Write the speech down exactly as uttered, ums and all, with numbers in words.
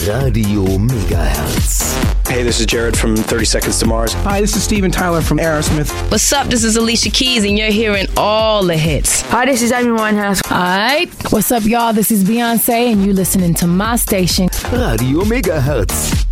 Radio Megahertz. Hey, this is Jared from thirty Seconds to Mars. Hi, this is Steven Tyler from Aerosmith. What's up? This is Alicia Keys, and you're hearing all the hits. Hi, this is Amy Winehouse. Alright, what's up, y'all? This is Beyonce, and you listening to my station. Radio Megahertz.